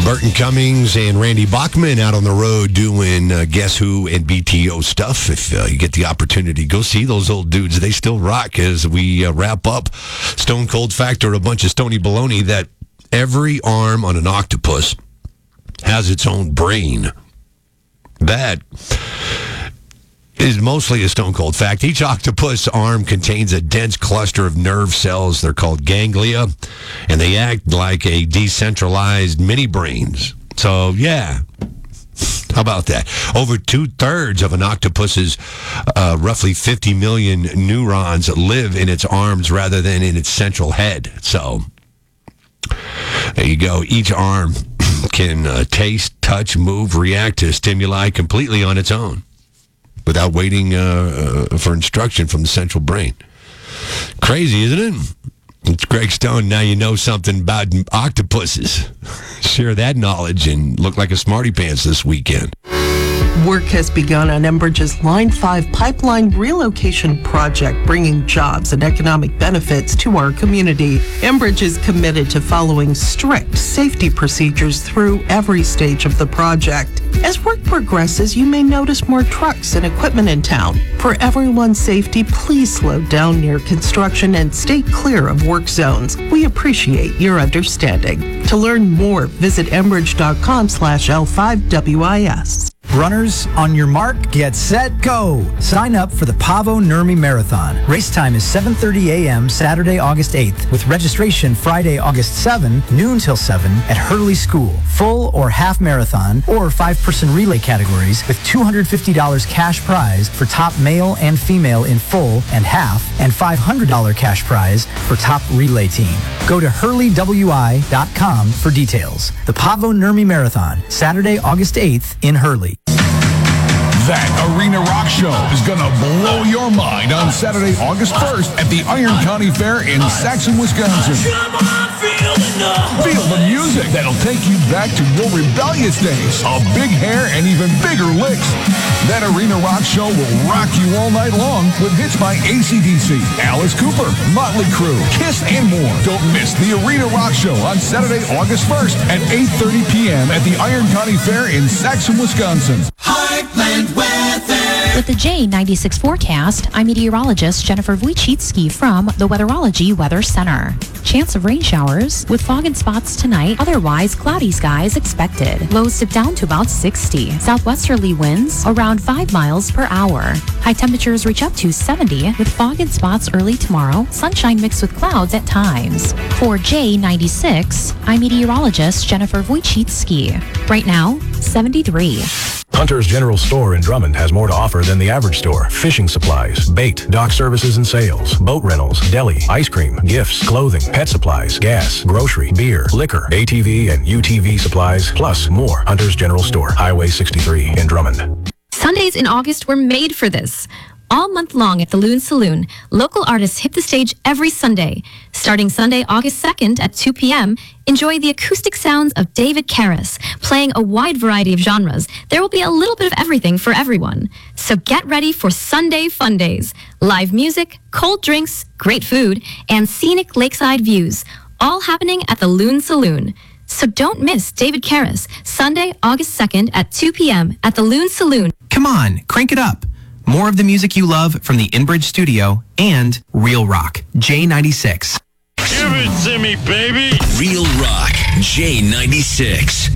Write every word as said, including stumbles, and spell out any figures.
Burton Cummings and Randy Bachman out on the road doing uh, Guess Who and B T O stuff. If uh, you get the opportunity, go see those old dudes. They still rock as we uh, wrap up Stone Cold Factor, a bunch of stony baloney that every arm on an octopus has its own brain. That is mostly a stone cold fact. Each octopus arm contains a dense cluster of nerve cells. They're called ganglia, and they act like a decentralized mini brains. So, yeah. How about that? Over two-thirds of an octopus's uh, roughly fifty million neurons live in its arms rather than in its central head. So, there you go. Each arm can uh, taste, touch, move, react to stimuli completely on its own, without waiting uh, uh, for instruction from the central brain. Crazy, isn't it? It's Greg Stone. Now you know something about octopuses. Share that knowledge and look like a smarty pants this weekend. Work has begun on Enbridge's Line five pipeline relocation project, bringing jobs and economic benefits to our community. Enbridge is committed to following strict safety procedures through every stage of the project. As work progresses, you may notice more trucks and equipment in town. For everyone's safety, please slow down near construction and stay clear of work zones. We appreciate your understanding. To learn more, visit enbridge.com slash L5WIS. Runners, on your mark, get set, go! Sign up for the Pavo Nurmi Marathon. Race time is seven thirty a.m. Saturday, August eighth, with registration Friday, August seventh, noon till seven at Hurley School. Full or half marathon or five-person relay categories with two hundred fifty dollars cash prize for top male and female in full and half, and five hundred dollars cash prize for top relay team. Go to hurley w i dot com for details. The Pavo Nurmi Marathon, Saturday, August eighth in Hurley. That Arena Rock Show is going to blow your mind on Saturday, August first at the Iron County Fair in Saxon, Wisconsin. Feel the music that'll take you back to your rebellious days of big hair and even bigger licks. That Arena Rock Show will rock you all night long with hits by A C D C, Alice Cooper, Motley Crue, Kiss, and more. Don't miss the Arena Rock Show on Saturday, August first at eight thirty p.m. at the Iron County Fair in Saxon, Wisconsin. Heartland Weather. With the J ninety-six forecast, I'm meteorologist Jennifer Wojcicki from the Weatherology Weather Center. Chance of rain showers with fog and spots tonight. Otherwise, cloudy skies expected. Lows dip down to about sixty. Southwesterly winds around five miles per hour. High temperatures reach up to seventy with fog and spots early tomorrow. Sunshine mixed with clouds at times. For J ninety-six, I'm meteorologist Jennifer Wojcicki. Right now, seventy-three. Hunter's General Store in Drummond has more to offer than the average store. Fishing supplies, bait, dock services and sales, boat rentals, deli, ice cream, gifts, clothing, pet supplies, gas, grocery, beer, liquor, A T V and U T V supplies, plus more. Hunter's General Store, Highway sixty-three in Drummond. Sundays in August were made for this. All month long at the Loon Saloon, local artists hit the stage every Sunday. Starting Sunday, August second at two p.m., enjoy the acoustic sounds of David Karras, playing a wide variety of genres. There will be a little bit of everything for everyone. So get ready for Sunday Fun Days. Live music, cold drinks, great food, and scenic lakeside views. All happening at the Loon Saloon. So don't miss David Karras, Sunday, August second at two p.m. at the Loon Saloon. Come on, crank it up. More of the music you love from the Enbridge Studio and Real Rock, J ninety-six. Give it to me, baby. Real Rock, J ninety-six.